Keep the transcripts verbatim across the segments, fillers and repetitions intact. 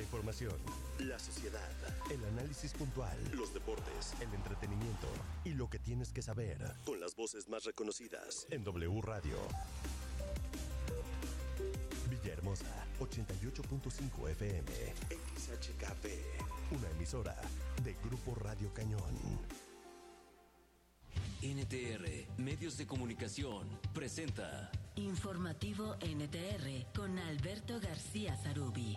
La información, la sociedad, el análisis puntual, los deportes, el entretenimiento y lo que tienes que saber con las voces más reconocidas en W Radio. Villahermosa, ochenta y ocho punto cinco F M, X H K P, una emisora de Grupo Radio Cañón. N T R, Medios de Comunicación, presenta Informativo N T R con Alberto García Zarubi.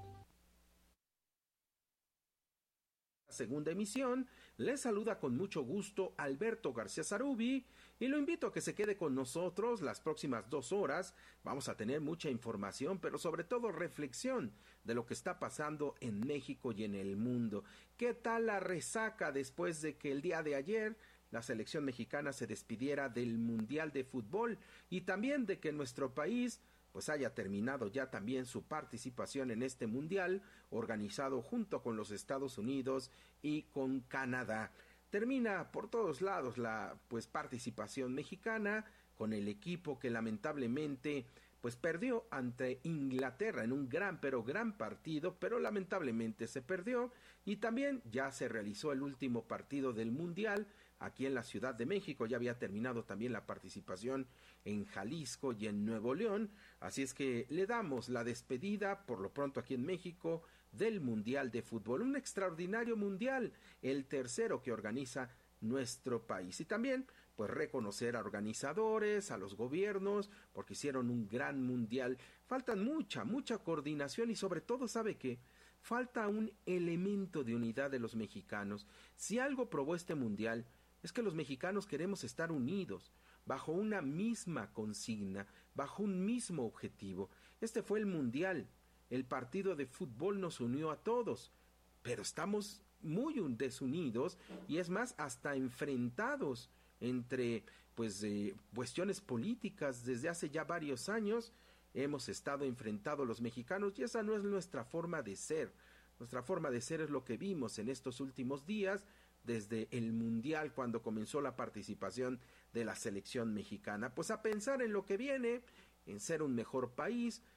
Segunda emisión, les saluda con mucho gusto Alberto García Zarubi y lo invito a que se quede con nosotros las próximas dos horas. Vamos a tener mucha información, pero sobre todo reflexión de lo que está pasando en México y en el mundo. ¿Qué tal la resaca después de que el día de ayer la selección mexicana se despidiera del Mundial de Fútbol y también de que nuestro país pues haya terminado ya también su participación en este mundial organizado junto con los Estados Unidos y con Canadá? Termina por todos lados la pues participación mexicana con el equipo que lamentablemente pues perdió ante Inglaterra en un gran pero gran partido, pero lamentablemente se perdió. Y también ya se realizó el último partido del mundial aquí en la Ciudad de México. Ya había terminado también la participación en Jalisco y en Nuevo León, así es que le damos la despedida por lo pronto aquí en México del Mundial de Fútbol, un extraordinario mundial, el tercero que organiza nuestro país. Y también pues reconocer a organizadores, a los gobiernos, porque hicieron un gran mundial. Faltan mucha, mucha coordinación y sobre todo, ¿sabe qué? Falta un elemento de unidad de los mexicanos. Si algo probó este mundial es que los mexicanos queremos estar unidos, bajo una misma consigna, bajo un mismo objetivo. Este fue el mundial. El partido de fútbol nos unió a todos, pero estamos muy desunidos y es más, hasta enfrentados entre pues eh, cuestiones políticas. Desde hace ya varios años hemos estado enfrentados los mexicanos y esa no es nuestra forma de ser. Nuestra forma de ser es lo que vimos en estos últimos días desde el mundial, cuando comenzó la participación de la selección mexicana. Pues a pensar en lo que viene, en ser un mejor país,